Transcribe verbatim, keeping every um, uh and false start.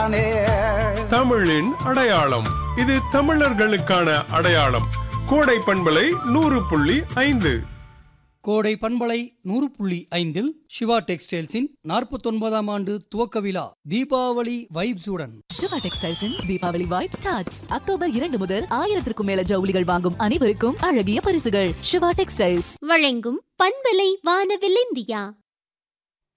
தானே. தமிழின் அடையாளம், இது தமிழர்களுக்கான அடையாளம். கோடை பண்பலை நூறு புள்ளி ஐந்து. கோடை பண்பலை நூறு புள்ளி ஐந்தில் சிவா டெக்ஸ்டைல்ஸின் நாற்பத்தி ஒன்பதாம் ஆண்டு துவக்க விழா தீபாவளி வைப்ஸுடன். சிவா டெக்ஸ்டைல்ஸின் தீபாவளி வைப் ஸ்டார்ட்ஸ் அக்டோபர் இரண்டு முதல் ஆயிரத்திற்கும் மேல ஜவுளிகள் வாங்கும் அனைவருக்கும் அழகிய பரிசுகள். சிவா டெக்ஸ்டைல்ஸ் வழங்கும் பண்பலை வானவில் இந்தியா.